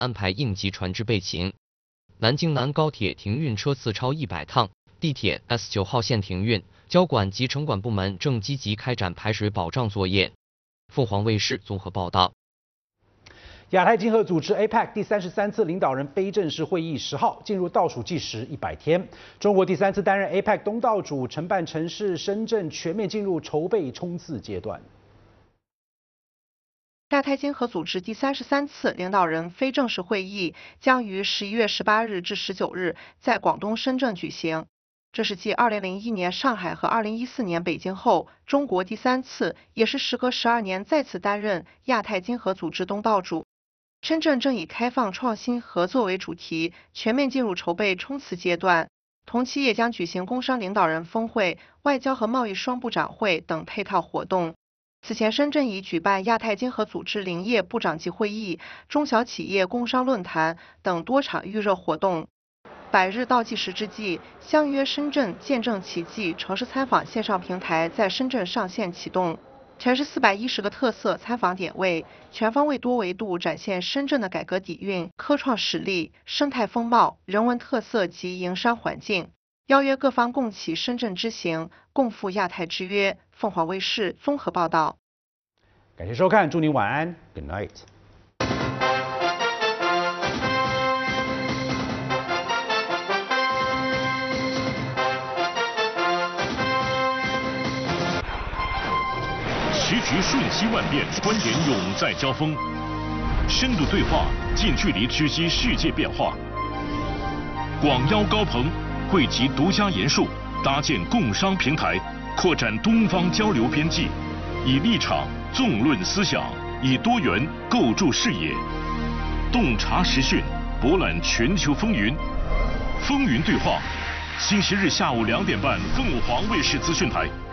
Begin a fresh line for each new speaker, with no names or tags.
安排应急船只备勤。南京南高铁停运车次超100趟，地铁 S9号线停运，交管及城管部门正积极开展排水保障作业。凤凰卫视综合报道。
亚太经合组织 APEC 第33次领导人非正式会议10号进入倒数计时100天，中国第3次担任 APEC 东道主，承办城市深圳全面进入筹备冲刺阶段。
亚太经合组织第33次领导人非正式会议将于11月18日至19日在广东深圳举行。这是继2001年上海和2014年北京后，中国第3次，也是时隔12年再次担任亚太经合组织东道主。深圳正以开放、创新、合作为主题，全面进入筹备冲刺阶段。同期也将举行工商领导人峰会、外交和贸易双部长会等配套活动。此前，深圳已举办亚太经合组织林业部长级会议、中小企业工商论坛等多场预热活动。100日倒计时之际，相约深圳见证奇迹城市参访线上平台在深圳上线启动。全市410个特色参访点位，全方位多维度展现深圳的改革底蕴、科创实力、生态风貌、人文特色及营商环境，邀约各方共启深圳之行，共赴亚太之约。凤凰卫视综合报道。
感谢收看，祝您晚安 ，Good night。
时局瞬息万变，观点永在交锋，深度对话，近距离直击世界变化。广邀高朋，汇集独家研述，搭建共商平台，扩展东方交流边际，以立场纵论思想，以多元构筑视野，洞察时讯，博览全球风云。风云对话，星期日下午2点半，凤凰卫视资讯台。